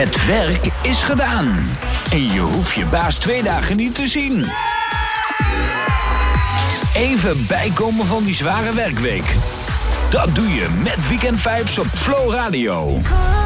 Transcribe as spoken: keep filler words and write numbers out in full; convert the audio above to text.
Het werk is gedaan. En je hoeft je baas twee dagen niet te zien. Even bijkomen van die zware werkweek. Dat doe je met Weekend Vibes op Flow Radio.